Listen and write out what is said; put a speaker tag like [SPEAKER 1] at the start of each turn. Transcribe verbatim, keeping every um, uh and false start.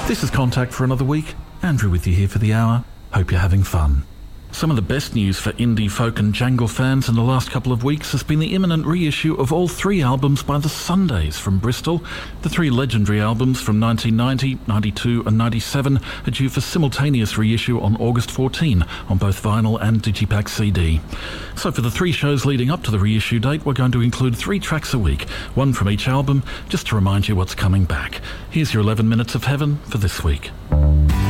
[SPEAKER 1] This is Contact for another week. Andrew with you here for the hour. Hope you're having fun. Some of the best news for indie folk and jangle fans in the last couple of weeks has been the imminent reissue of all three albums by the Sundays from Bristol. The three legendary albums from nineteen ninety, ninety-two and ninety-seven are due for simultaneous reissue on August fourteenth on both vinyl and Digipack C D. So for the three shows leading up to the reissue date, we're going to include three tracks a week, one from each album, just to remind you what's coming back. Here's your eleven minutes of heaven for this week.